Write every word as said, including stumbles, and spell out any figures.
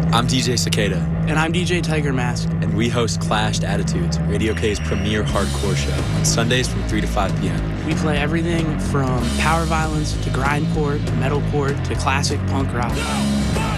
I'm D J Cicada. And I'm D J Tiger Mask. And we host Clashed Attitudes, Radio K's premier hardcore show, on Sundays from three to five p.m. We play everything from power violence to grindcore, to metalcore, to classic punk rock.